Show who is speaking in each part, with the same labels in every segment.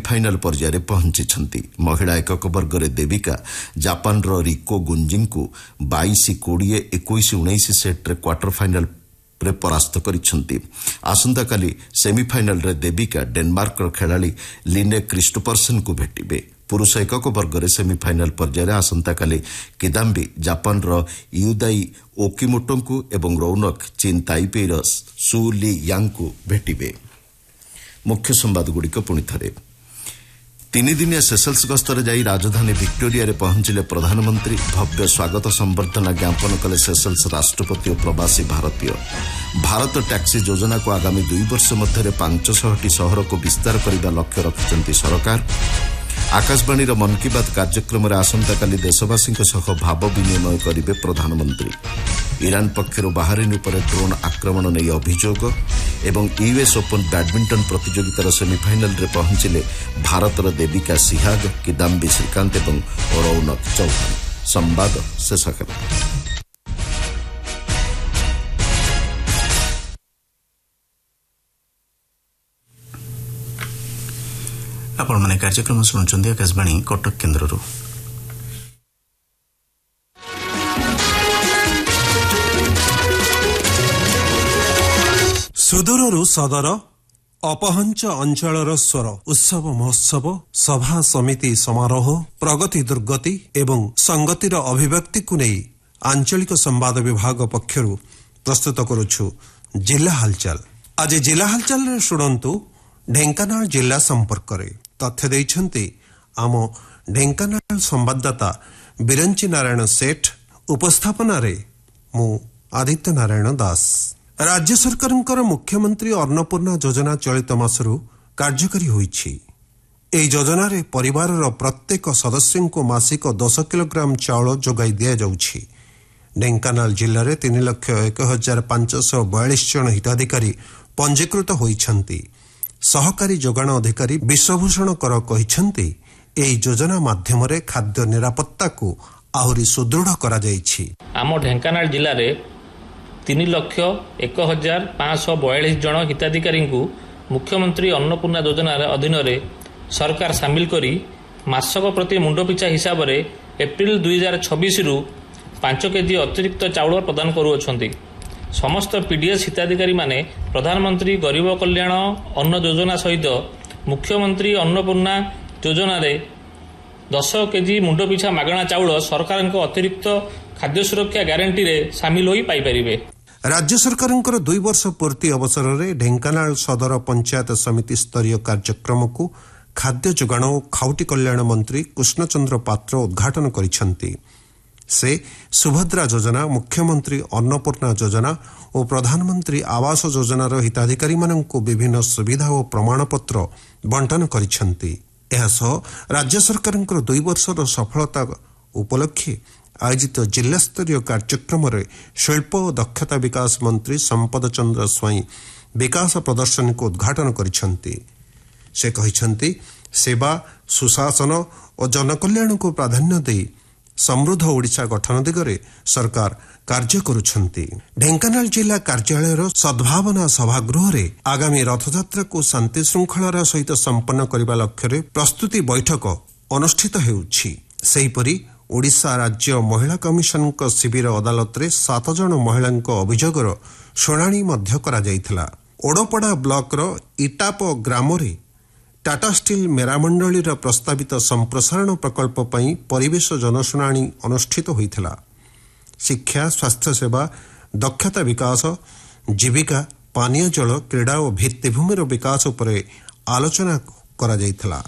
Speaker 1: Semi-final पर्यायर पहुंची। महिला एकक वर्ग में देविका जापानर रिको गुंजी 22-20, 21-19 सेट्रे क्वार्टर फाइनाल रे परास्त करिसेंती। आसंता काली सेमिफाइनाल रे देविका डेनमार्कर खेलाड़ी लिने क्रिस्टोफरसन को भेटिबे। पुरुष एकक वर्ग में सेमिफाइनाल पर्यायर आसंता काली किदाम्बी जापानर युदाई ओकिमोटो एवं रौनक चीन ताइपेर सु ली यांग को भेटिबे। मुख्य संवादगुड़िक पुणी थे। 3 दिनिया सेसेल्स गस्तर जाई राजधानी विक्टोरिया रे पहुंचिले प्रधानमंत्री। भव्य स्वागत संबर्धना ज्ञापन कले सेसेल्स राष्ट्रपति और प्रवासी भारतीय। भारत टैक्सी योजना को आगामी 2 वर्ष मध्य 500टी सहर को विस्तार करने लक्ष्य रखिछंती सरकार। आकाशवाणी मन की बात कार्यक्रम में आसंताकाली देशवासी भाव विनिमय करेंगे प्रधानमंत्री। ईरान पक्षर बाहरीन उपर ड्रोन आक्रमण नहीं अभियोग एवं यूएस ओपन बैडमिंटन प्रतियोगितार सेमिफाइनाल रे पहुंचिले भारतर देविका सिहाग, किदाम्बी श्रीकांत एवं रौनक चौहान। संवाद शेष कला।
Speaker 2: आपण माने कार्यक्रम शुणुचंदी आकाशवाणी कटक केन्द्ररू।
Speaker 3: सुदूररू सदर अपहंच अंचलर स्वर उत्सव महोत्सव सभा समिति समारोह प्रगति दुर्गति एवं संगतिर अभिव्यक्ति को नहीं आंचलिक संवाद विभाग पक्षरु प्रस्तुत करुछु जिला हालचाल। आज जिला हालचाल रे शुणंतु ढेंकानाल जिला संपर्क रे तथ्य देइछन्ति आम ढेंकानाल संवाददाता बिरंची नारायण सेठ। उपस्थापना रे मु आदित्य नारायण दास। राज्य सरकारंकर मुख्यमंत्री अन्नपूर्णा योजना चलित मासरू कार्यकारी होईछि। एई योजना रे परिवारर प्रत्येक सदस्य को मासिक 10 किलोग्राम चाउल जोगाई दिया जाउछि। ढेंकानाल जिल्ला रे 3,01,542 जन हिताधिकारी पंजीकृत होईछन्ति। सहकारी जोगाण अधिकारी विश्वभूषण कर कहिछन्ति एई योजना माध्यम रे खाद्य निरापत्ता को आहुरी सुदृढ़ करा जाइछि।
Speaker 4: आम ढेंकानाल जिल्ला रे 3,01,542 जन हिताधिकारी को मुख्यमंत्री अन्नपूर्णा योजना अधीन सरकार सामिल करी मासक प्रति मुंड पिछा हिसाब से एप्रिल 2026 रु 5 केजी अतिरिक्त चाउल प्रदान करुअछन्ति। समस्त पीडीएस हिताधिकारी माने प्रधानमंत्री गरीब कल्याण अन्न योजना सहित मुख्यमंत्री अन्नपूर्णा योजना रे 10 केजी मुंड पिछा मागणा चाउल सरकार अतिरिक्त खाद्य सुरक्षा ग्यारंटी रे सामिल होई पाई परिबे।
Speaker 3: राज्य सरकारंकर 2 वर्ष पूर्ति अवसर में ढेंकानाल सदर पंचायत समिति स्तरीय कार्यक्रम को खाद्य जोगाण और खाउटी कल्याण मंत्री कृष्णचंद्र पात्र उद्घाटन करिसेंति। से सुभद्रा योजना, मुख्यमंत्री अन्नपूर्णा योजना और प्रधानमंत्री आवास योजनार हिताधिकारी मानक विभिन्न सुविधा और प्रमाणपत्र बंटन करिसेंति। एहासह राज्य सरकारंकर 2 वर्षर सफलता उपलक्षे आयोजित जिला स्तरीय कार्यक्रम में शिल्प और दक्षता विकास मंत्री संपद चंद्र स्वाई विकास प्रदर्शनी को उद्घाटन करिसेंति। से कहिसेंति सेवा, सुशासन और जनकल्याण को प्राधान्य दे समृद्ध ओडिशा गठन दिगरे सरकार कार्य करुछन्ति। ढेंकानाल जिला कार्यालयर सद्भावना सभागृह रे आगामी रथयात्रा को शांति श्रृंखलार सहित संपन्न करने लक्ष्य प्रस्तुति बैठक अनुष्ठित हेउछि। सेहीपरि ओडिशा राज्य महिला कमिशन शिविर अदालत रे 7 जन महिला अभियोगर शुणाणी मध्य करा जायथिला। ओडपड़ा ब्लॉक रो इटाप ग्राम रे टाटा स्टील मेरामंडली प्रस्तावित संप्रसारण प्रकल्प पई परिवेश जनशुणाणी अनुष्ठित होइथिला। शिक्षा, स्वास्थ्य सेवा, दक्षता विकास, जीविका, पानीय जल, क्रीड़ा और भित्तिभूमिर विकास उपरे आलोचना करा जायथिला।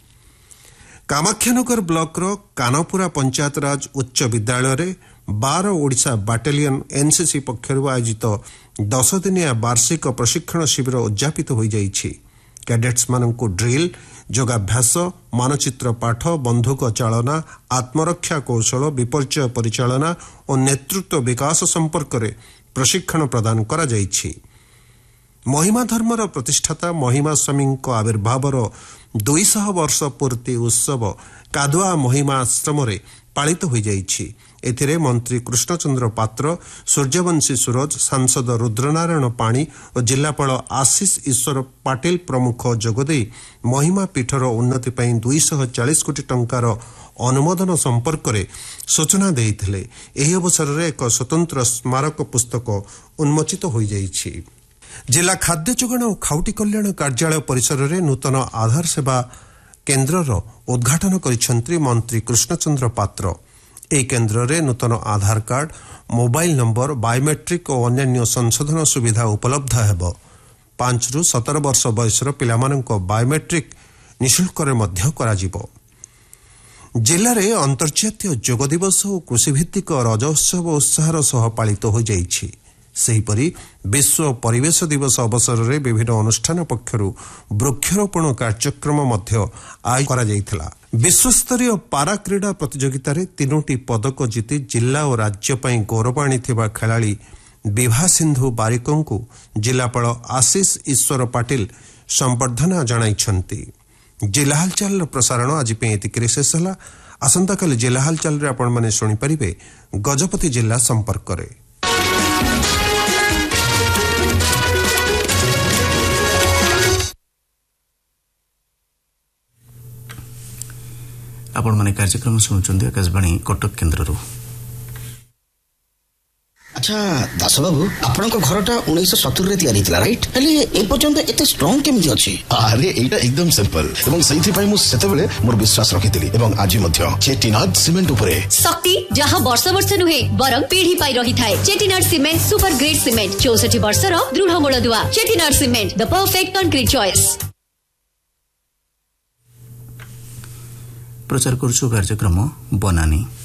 Speaker 3: कामाख्यानगर ब्लॉक रो कानपुरा पंचायतराज उच्च विद्यालय रे 12 ओडिशा बाटालियन एनसीसी पक्षरु आयोजित 10 दिनिया वार्षिक प्रशिक्षण शिविर उद्यापित हो जाइछि। कैडेट्स मानकु ड्रिल, योगाभ्यास, मानचित्र पाठ, बंधुक चालना, आत्मरक्षा कौशल, विपर्यय परिचालना और नेतृत्व विकास संपर्क रे प्रशिक्षण प्रदान करा जाइछि। महिमा धर्मर प्रतिष्ठाता महिमा स्वामी आविर्भावर 200 वर्ष पूर्ति उत्सव कादुआ महिमा आश्रम रे ପାଳିତ ହୋଇଯାଇଛି। ଏଥିରେ ମନ୍ତ୍ରୀ କୃଷ୍ଣଚନ୍ଦ୍ର ପାତ୍ର, ସୂର୍ଯ୍ୟବଂଶୀ ସୁରଜ, ସାଂସଦ ରୁଦ୍ରନାରାୟଣ ପାଣି ଓ ଜିଲ୍ଲାପାଳ ଆଶିଷ ଈଶ୍ୱର ପାଟିଲ ପ୍ରମୁଖ ଯୋଗଦେଇ ମହିମା ପୀଠର ଉନ୍ନତି ପାଇଁ 240 କୋଟି ଟଙ୍କାର ଅନୁମୋଦନ ସମ୍ପର୍କରେ ସୂଚନା ଦେଇଥିଲେ। ଏହି ଅବସରରେ ଏକ ସ୍ୱତନ୍ତ୍ର ସ୍ମାରକ ପୁସ୍ତକ ଉନ୍ମୋଚିତ ହୋଇଯାଇଛି। ଜିଲ୍ଲା ଖାଦ୍ୟ ଯୋଗାଣ ଓ ଖାଉଟି କଲ୍ୟାଣ କାର୍ଯ୍ୟାଳୟ ପରିସରରେ ନୂତନ ଆଧାର ସେବା କେନ୍ଦ୍ରର ଉଦ୍ଘାଟନ କରିଛନ୍ତି ମନ୍ତ୍ରୀ କୃଷ୍ଣଚନ୍ଦ୍ର ପାତ୍ର। ଏହି କେନ୍ଦ୍ରରେ ନୂତନ ଆଧାର କାର୍ଡ, ମୋବାଇଲ ନମ୍ବର, ବାୟୋମେଟ୍ରିକ୍ ଓ ଅନ୍ୟାନ୍ୟ ସଂଶୋଧନ ସୁବିଧା ଉପଲବ୍ଧ ହେବ। 5ରୁ 17 ବର୍ଷ ବୟସର ପିଲାମାନଙ୍କ ବାୟୋମେଟ୍ରିକ୍ ନିଃଶୁଳ୍କରେ ମଧ୍ୟ କରାଯିବ। ଜିଲ୍ଲାରେ ଅନ୍ତର୍ଜାତୀୟ ଯୋଗ ଦିବସ ଓ କୃଷିଭିତ୍ତିକ ରଜ ଉତ୍ସବ ଉତ୍ସାହର ସହ ପାଳିତ ହୋଇଯାଇଛି। ସେହିପରି ବିଶ୍ୱ ପରିବେଶ ଦିବସ ଅବସରରେ ବିଭିନ୍ନ ଅନୁଷ୍ଠାନ ପକ୍ଷରୁ ବୃକ୍ଷରୋପଣ କାର୍ଯ୍ୟକ୍ରମ ମଧ୍ୟ ଆୟୋଜନ କରାଯାଇଥିଲା। ବିଶ୍ୱସ୍ତରୀୟ ପାରା କ୍ରୀଡ଼ା ପ୍ରତିଯୋଗିତାରେ 3ଟି ପଦକ ଜିତି ଜିଲ୍ଲା ଓ ରାଜ୍ୟ ପାଇଁ ଗୌରବ ଆଣିଥିବା ଖେଳାଳି ବିଭା ସିନ୍ଧୁ ବାରିକଙ୍କୁ ଜିଲ୍ଲାପାଳ ଆଶିଷ ଈଶ୍ୱର ପାଟିଲ ସମ୍ବର୍ଦ୍ଧନା ଜଣାଇଛନ୍ତି। ଜିଲ୍ଲା ହାଲଚାଲର ପ୍ରସାରଣ ଆଜି ପାଇଁ ଏତିକିରେ ଶେଷ ହେଲା। ଆସନ୍ତାକାଲି ଜିଲ୍ଲା ହାଲଚାଲରେ ଆପଣମାନେ ଶୁଣିପାରିବେ ଗଜପତି ଜିଲ୍ଲା ସମ୍ପର୍କରେ।
Speaker 2: ଆପଣମାନେ କାର୍ଯ୍ୟକ୍ରମ ଶୁଣୁଛନ୍ତି ଆକାଶବାଣୀ କଟକ କେନ୍ଦ୍ରରୁ।
Speaker 5: আচ্ছা দাসবাবু আপনার ঘরটা 1970 তৈরি হয়েছিল রাইট হলে এই পর্যন্ত এত স্ট্রং কেমতি আছে?
Speaker 6: আরে এইটা একদম সিম্পল এবং সেইথিপাই মু সেতবেলে মোর বিশ্বাস রাখিଥିଲି এবং আজি মধ্য চেটিনাড সিমেন্ট উপরে
Speaker 7: শক্তি যাহা বর্ষ বর্ষ নুহে বরং পিঢ়ি পাই রহিথায়। Chettinad cement super grade cement 64 বর্ষর দৃঢ় মূলদুয়া। চেটিনাড সিমেন্ট দ পারফেক্ট কনক্রিট চয়েস।
Speaker 2: প্রচার করছু কার্যক্রম বনানী।